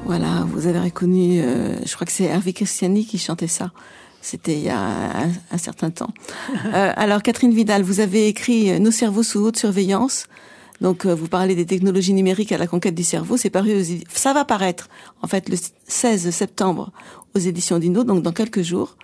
Voilà, vous avez reconnu, je crois que c'est Hervé Christiani qui chantait ça. C'était il y a un certain temps. Alors, Catherine Vidal, vous avez écrit Nos cerveaux sous haute surveillance. Donc, vous parlez des technologies numériques à la conquête du cerveau. C'est paru ça va paraître, en fait, le 16 septembre aux éditions Dino, donc dans quelques jours.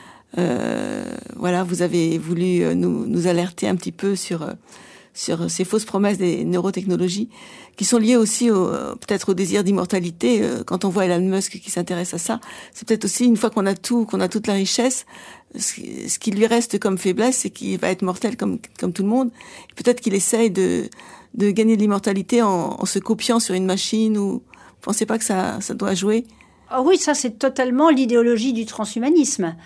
Voilà, vous avez voulu nous alerter un petit peu sur ces fausses promesses des neurotechnologies qui sont liées aussi peut-être au désir d'immortalité. Quand on voit Elon Musk qui s'intéresse à ça, c'est peut-être aussi une fois qu'on a toute la richesse, ce qui lui reste comme faiblesse, c'est qu'il va être mortel comme tout le monde. Peut-être qu'il essaye de gagner de l'immortalité en se copiant sur une machine. Ou vous pensez pas que ça doit jouer? Ah oui, ça c'est totalement l'idéologie du transhumanisme,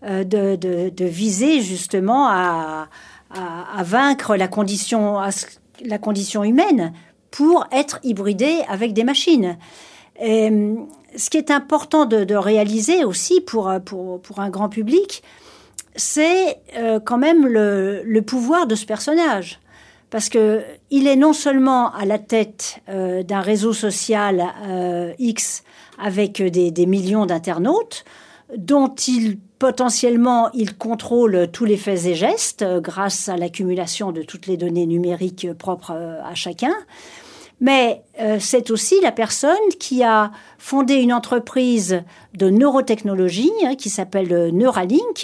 de viser justement à vaincre la condition humaine pour être hybridé avec des machines. Et, ce qui est important de réaliser aussi pour un grand public, c'est quand même le pouvoir de ce personnage. Parce que il est non seulement à la tête d'un réseau social X avec des millions d'internautes, dont potentiellement, il contrôle tous les faits et gestes grâce à l'accumulation de toutes les données numériques propres à chacun. Mais c'est aussi la personne qui a fondé une entreprise de neurotechnologie qui s'appelle Neuralink,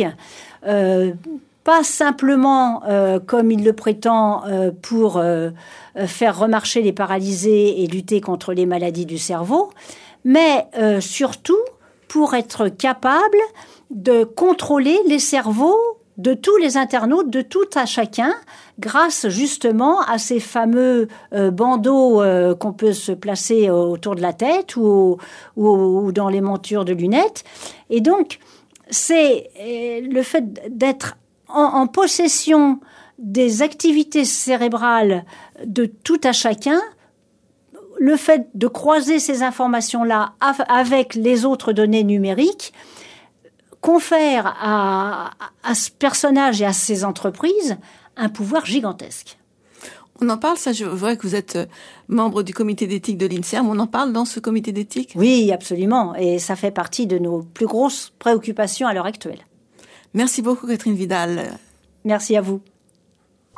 pas simplement, comme il le prétend, pour faire remarcher les paralysés et lutter contre les maladies du cerveau, mais surtout pour être capable de contrôler les cerveaux de tous les internautes, de tout à chacun, grâce justement à ces fameux bandeaux qu'on peut se placer autour de la tête ou dans les montures de lunettes. Et donc, c'est le fait d'être en possession des activités cérébrales de tout à chacun, le fait de croiser ces informations-là avec les autres données numériques confère à ce personnage et à ces entreprises un pouvoir gigantesque. On en parle, ça, je vois que vous êtes membre du comité d'éthique de l'INSERM. On en parle dans ce comité d'éthique? Oui, absolument. Et ça fait partie de nos plus grosses préoccupations à l'heure actuelle. Merci beaucoup, Catherine Vidal. Merci à vous.